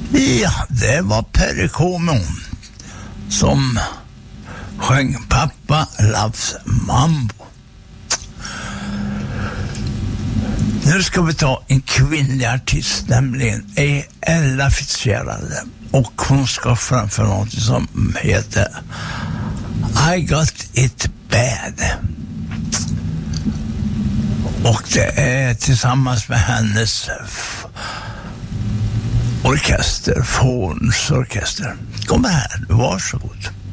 Ja, det var Perry Como som sjöng Pappa Loves Mambo. Nu ska vi ta en kvinnlig artist, nämligen Ella Fitzgerald. Och hon ska framför något som heter I Got It Bad. Och det är tillsammans med hennes orkester, Fons orkester. Kom här, varsågod.